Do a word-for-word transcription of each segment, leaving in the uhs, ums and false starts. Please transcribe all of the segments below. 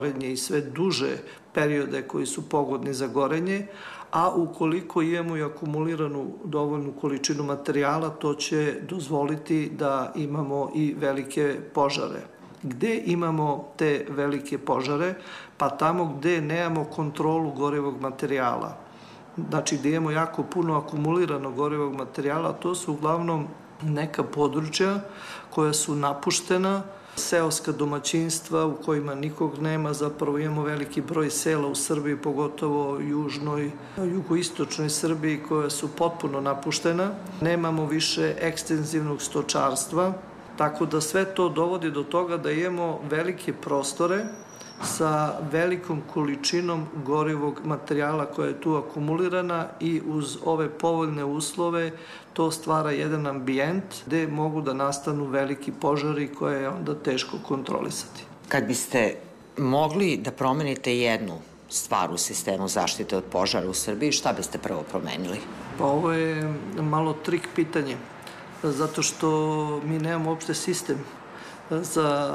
i sve duže periode koji su pogodni za gorenje, a ukoliko imamo i akumuliranu dovoljnu količinu materijala, to će dozvoliti da imamo i velike požare. Gde imamo te velike požare? Pa tamo gde nemamo kontrolu gorevog materijala. Znači gde imamo jako puno akumuliranog gorevog materijala, to su uglavnom neka područja koja su napuštena, seoska domaćinstva u kojima nikog nema, zapravo imamo veliki broj sela u Srbiji, pogotovo južnoj, jugoistočnoj Srbiji koja su potpuno napuštena. Nemamo više ekstenzivnog stočarstva, tako da sve to dovodi do toga da imamo velike prostore sa velikom količinom gorivog materijala koja je tu akumulirana i uz ove povoljne uslove to stvara jedan ambijent gde mogu da nastanu veliki požari koje je onda teško kontrolisati. Kad biste mogli da promenite jednu stvar u sistemu zaštite od požara u Srbiji, šta biste prvo promenili? Pa ovo je malo trik pitanje, zato što mi nemamo uopšte sistem za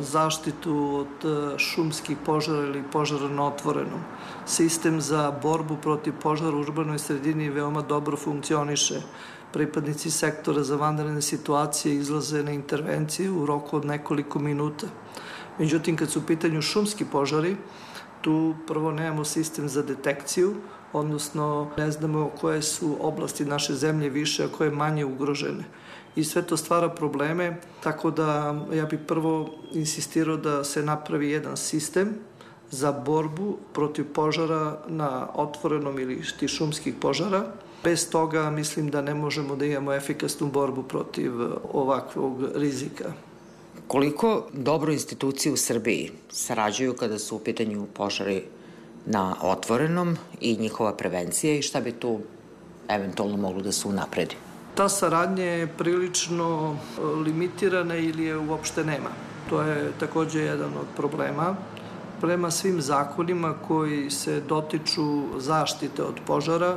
zaštitu od šumskih požara ili požara na otvorenom. Sistem za borbu protiv požara u urbanoj sredini veoma dobro funkcioniše. Pripadnici sektora za vanredne situacije izlaze na intervenciju u roku od nekoliko minuta. Međutim, kad su u pitanju šumski požari, tu prvo nemamo sistem za detekciju, odnosno ne znamo koje su oblasti naše zemlje više, a koje manje ugrožene. I sve to stvara probleme, tako da ja bih prvo insistirao da se napravi jedan sistem za borbu protiv požara na otvorenom ili šumskih požara. Bez toga mislim da ne možemo da imamo efikasnu borbu protiv ovakvog rizika. Koliko dobro institucije u Srbiji sarađuju kada su u pitanju požari na otvorenom i njihova prevencija i šta bi tu eventualno moglo da se unapredi? Ta saradnja je prilično limitirana ili je uopšte nema. To je takođe jedan od problema. Prema svim zakonima koji se dotiču zaštite od požara,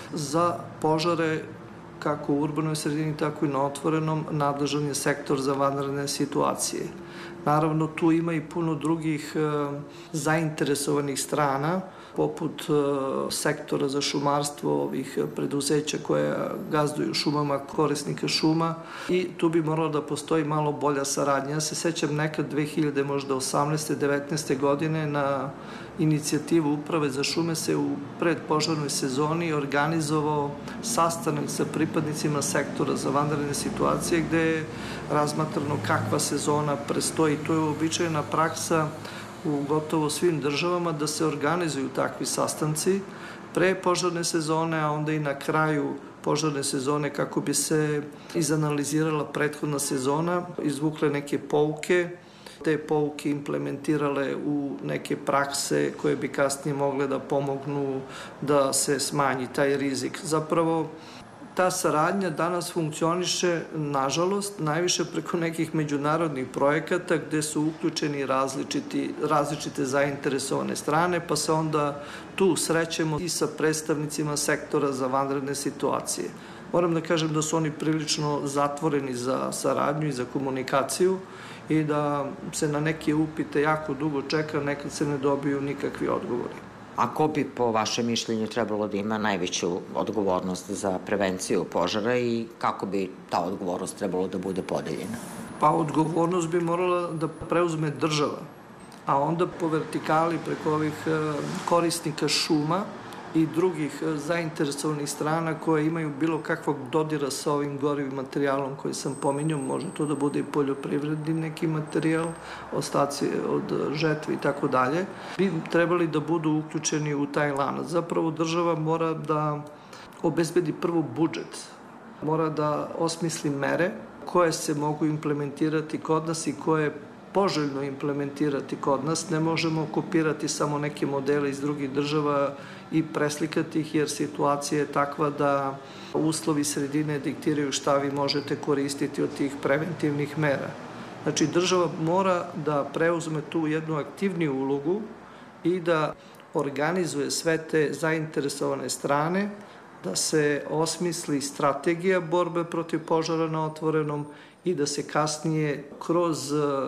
za požare kako u urbanoj sredini, tako i na otvorenom, nadležan je sektor za vanredne situacije. Naravno, tu ima i puno drugih zainteresovanih strana, poput sektora za šumarstvo, ovih preduzeća koja gazduju šumama, korisnika šuma, i tu bi moralo da postoji malo bolja saradnja. Ja se sećam nekad dve hiljade osamnaeste devetnaeste godine na inicijativu Uprave za šume se u predpožarnoj sezoni organizovao sastanak sa pripadnicima sektora za vanredne situacije gde je razmatrano kakva sezona prestoji. To je uobičajena praksa u gotovo svim državama da se organizuju takvi sastanci pre požarne sezone, a onda i na kraju požarne sezone kako bi se izanalizirala prethodna sezona, izvukle neke pouke, te pouke implementirale u neke prakse koje bi kasnije mogle da pomognu da se smanji taj rizik. Zapravo, ta saradnja danas funkcioniše, nažalost, najviše preko nekih međunarodnih projekata gde su uključeni različiti, različite zainteresovane strane, pa se onda tu srećemo i sa predstavnicima sektora za vanredne situacije. Moram da kažem da su oni prilično zatvoreni za saradnju i za komunikaciju i da se na neke upite jako dugo čeka, nekad se ne dobiju nikakvi odgovori. A ko bi po vašem mišljenju trebalo da ima najveću odgovornost za prevenciju požara i kako bi ta odgovornost trebalo da bude podeljena? Pa odgovornost bi morala da preuzme država, a onda po vertikali preko ovih korisnika šuma i drugih zainteresovanih strana koje imaju bilo kakvog dodira sa ovim gorivim materijalom koji sam pominjao, može to da bude i poljoprivredni neki materijal, ostaci od žetve i tako dalje, bi trebali da budu uključeni u taj lanac. Zapravo država mora da obezbedi prvo budžet, mora da osmisli mere koje se mogu implementirati kod nas i koje poželjno implementirati kod nas. Ne možemo kopirati samo neke modele iz drugih država i preslikati ih, jer situacija je takva da uslovi sredine diktiraju šta vi možete koristiti od tih preventivnih mera. Znači, država mora da preuzme tu jednu aktivniju ulogu i da organizuje sve te zainteresovane strane, da se osmisli strategija borbe protiv požara na otvorenom i da se kasnije kroz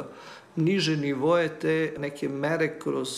niže nivoe te neke mere kroz